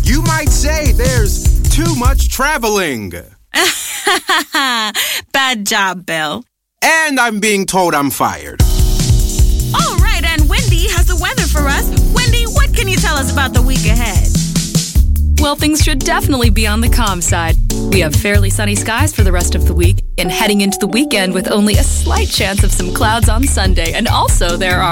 You might say there's too much traveling. Bad job, Bill. And I'm being told I'm fired. All right, and Wendy has the weather for us. Wendy, what can you tell us about the week ahead? Well, things should definitely be on the calm side. We have fairly sunny skies for the rest of the week and heading into the weekend with only a slight chance of some clouds on Sunday. And also there are